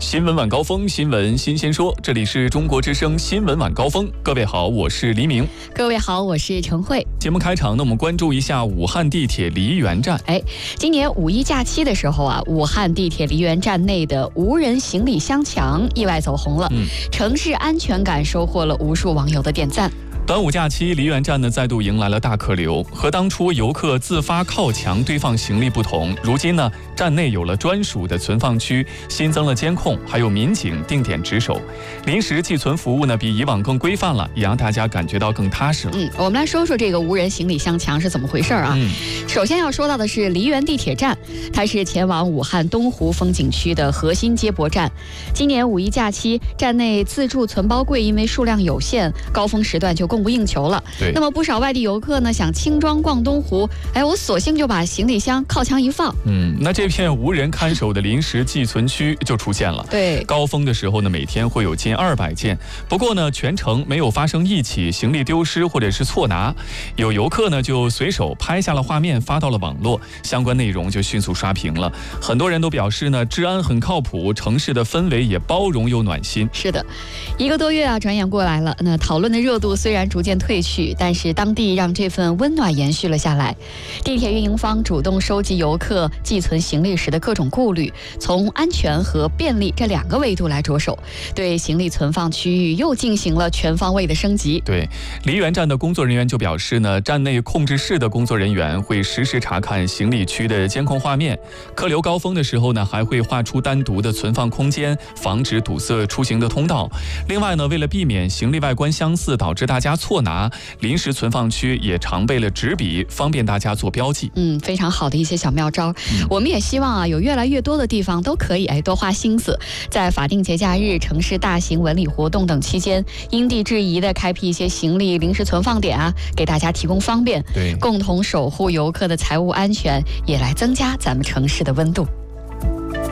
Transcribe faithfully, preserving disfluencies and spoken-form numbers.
新闻晚高峰，新闻新鲜说，这里是中国之声新闻晚高峰。各位好，我是黎明。 各位好，我是陈慧。 节目开场呢，我们关注一下武汉地铁梨园站。 哎，今年五一假期的时候啊，武汉地铁梨园站内的无人行李箱墙意外走红了，嗯，城市安全感收获了无数网友的点赞。 端午假期，梨园站呢再度迎来了大客流。和当初游客自发靠墙堆放行李不同，如今呢，站内有了专属的存放区，新增了监控，还有民警定点值守。临时寄存服务呢比以往更规范了，也让大家感觉到更踏实了。 嗯，我们来说说这个无人行李箱墙是怎么回事啊？嗯，首先要说到的是梨园地铁站，它是前往武汉东湖风景区的核心接驳站。今年五一假期，站内自助存包柜因为数量有限，高峰时段就供不应求了。 对， 那么不少外地游客呢想轻装逛东湖，哎，我索性就把行李箱靠墙一放。 嗯，那这片无人看守的临时寄存区就出现了。 对， 高峰的时候呢，每天会有近二百件，不过呢，全程没有发生一起行李丢失或者是错拿。有游客呢就随手拍下了画面，发到了网络，相关内容就迅速刷屏了。很多人都表示呢，治安很靠谱，城市的氛围也包容又暖心。 是的，一个多月啊，转眼过来了。那讨论的热度虽然逐渐退去，但是当地让这份温暖延续了下来。地铁运营方主动收集游客寄存行李时的各种顾虑，从安全和便利这两个维度来着手，对行李存放区域又进行了全方位的升级。 对，梨园站的工作人员就表示呢，站内控制室的工作人员会实时查看行李区的监控画面，客流高峰的时候呢，还会划出单独的存放空间，防止堵塞出行的通道。另外呢，为了避免行李外观相似导致大家错拿，临时存放区也常备了纸笔，方便大家做标记。 嗯，非常好的一些小妙招。嗯、我们也希望啊，有越来越多的地方都可以哎多花心思，在法定节假日、城市大型文旅活动等期间，因地制宜的开辟一些行李临时存放点啊，给大家提供方便。 对， 共同守护游客的财务安全，也来增加咱们城市的温度。